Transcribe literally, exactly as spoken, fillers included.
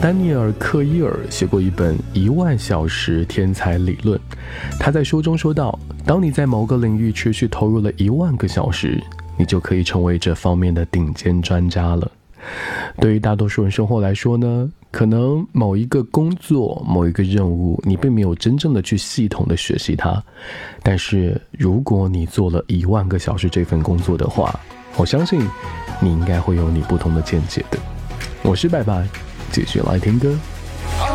丹尼尔·克伊尔写过一本《一万小时天才理论》，他在书中说到，当你在某个领域持续投入了一万个小时，你就可以成为这方面的顶尖专家了。对于大多数人生活来说呢，可能某一个工作、某一个任务，你并没有真正的去系统的学习它，但是如果你做了一万个小时这份工作的话，我相信你应该会有你不同的见解的。我是白白，继续来听歌。